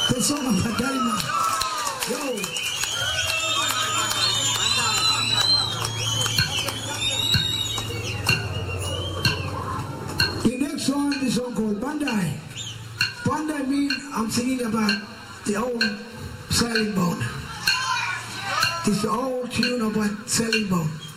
The song of Padaina. Yo. The next song is a song called Bandai. Bandai means I'm singing about the old sailing boat. It's the old tune about sailing boat.